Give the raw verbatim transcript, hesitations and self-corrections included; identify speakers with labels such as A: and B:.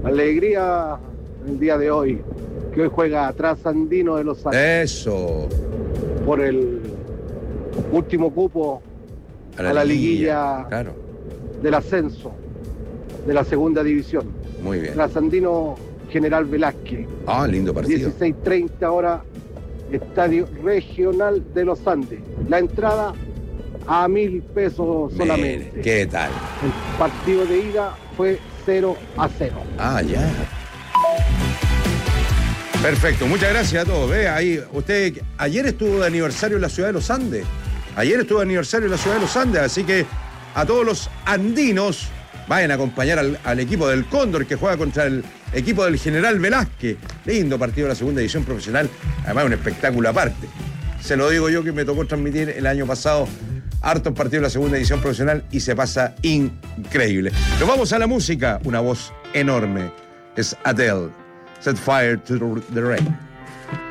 A: Alegría el día de hoy, que hoy juega Trasandino de los Andes.
B: Eso.
A: Por el último cupo
B: A la,
A: a la
B: liguilla,
A: liguilla
B: claro.
A: del ascenso de la segunda división.
B: Muy bien.
A: Trasandino General Velázquez.
B: Ah, lindo partido.
A: dieciséis treinta hora, Estadio Regional de los Andes. La entrada a mil pesos solamente.
B: Mire, ¿qué tal?
A: El partido de ida fue cero a cero.
B: Ah, ya. Perfecto, muchas gracias a todos. Ve ahí, usted ayer estuvo de aniversario en la ciudad de los Andes. Ayer estuvo de aniversario en la ciudad de los Andes, así que a todos los andinos vayan a acompañar al, al equipo del Cóndor que juega contra el equipo del General Velázquez. Lindo partido de la segunda división profesional, además un espectáculo aparte. Se lo digo yo que me tocó transmitir el año pasado hartos partidos de la segunda división profesional y se pasa increíble. Nos vamos a la música, una voz enorme. Es Adele. Set fire to the rain.